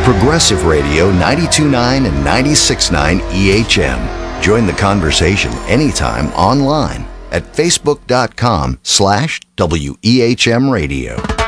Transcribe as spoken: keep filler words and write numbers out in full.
Progressive Radio ninety-two point nine and ninety-six point nine E H M. Join the conversation anytime online at facebook.com slash WEHM Radio.